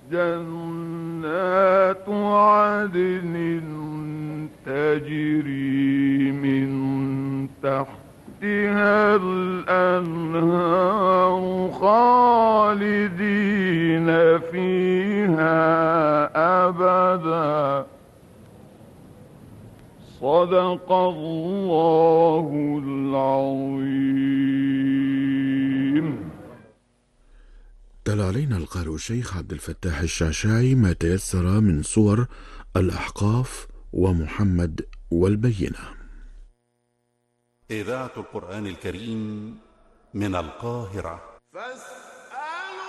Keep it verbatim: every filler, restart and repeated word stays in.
جنات عدن تجري من تحتها الأنهار خالدين فيها أبدا. صدق الله العظيم. تلا علينا القارئ الشيخ عبد الفتاح الشعشاعي ما تيسر من سور الأحقاف ومحمد والبينة. إذاعة القرآن الكريم من القاهرة.